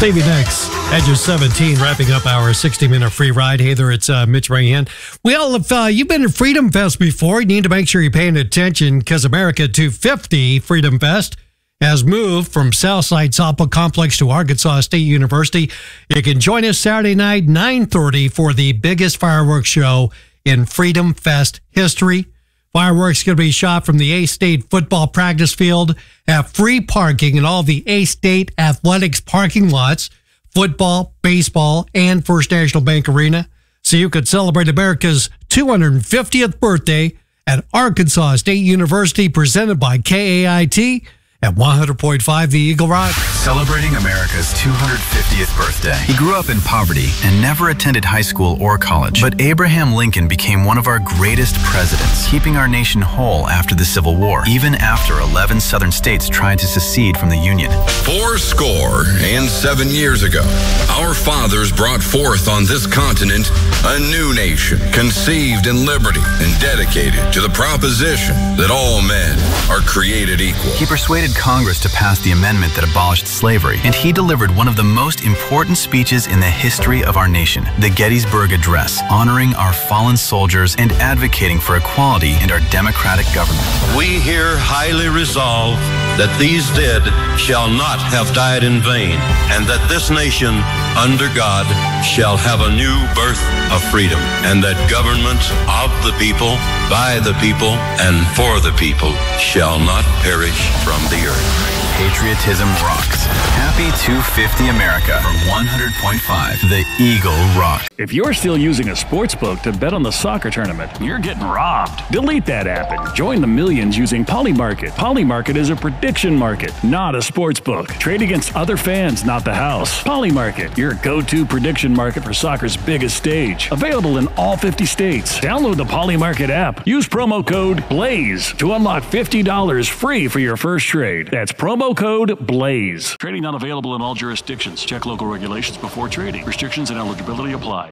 Stevie Nicks, Edge of 17, wrapping up our 60-minute free ride. Hey there, it's Mitch Rahan. Well, if you've been to Freedom Fest before, you need to make sure you're paying attention because America 250 Freedom Fest has moved from Southside Softball Complex to Arkansas State University. You can join us Saturday night, 9:30, for the biggest fireworks show in Freedom Fest history. Fireworks going to be shot from the A-State football practice field, have free parking in all the A-State athletics parking lots, football, baseball, and First National Bank Arena. So you could celebrate America's 250th birthday at Arkansas State University, presented by KAIT at 100.5 The Eagle Rock. Celebrating America's 250th birthday. He grew up in poverty and never attended high school or college. But Abraham Lincoln became one of our greatest presidents, keeping our nation whole after the Civil War, even after 11 southern states tried to secede from the Union. 7 years ago, our fathers brought forth on this continent a new nation, conceived in liberty and dedicated to the proposition that all men are created equal. He persuaded Congress to pass the amendment that abolished slavery, and he delivered one of the most important speeches in the history of our nation, the Gettysburg Address, honoring our fallen soldiers and advocating for equality in our democratic government. We here highly resolve that these dead shall not have died in vain, and that this nation, under God, shall have a new birth of freedom, and that government of the people, by the people, and for the people shall not perish from the earth. Patriotism rocks. Happy 250 America from 100.5 The Eagle Rock. If you're still using a sports book to bet on the soccer tournament, you're getting robbed. Delete that app and join the millions using Polymarket. Polymarket is a prediction market, not a sports book. Trade against other fans, not the house. Polymarket, your go-to prediction market for soccer's biggest stage. Available in all 50 states. Download the Polymarket app. Use promo code BLAZE to unlock $50 free for your first trade. That's promo code BLAZE. Trading not available in all jurisdictions. Check local regulations before trading. Restrictions and eligibility apply.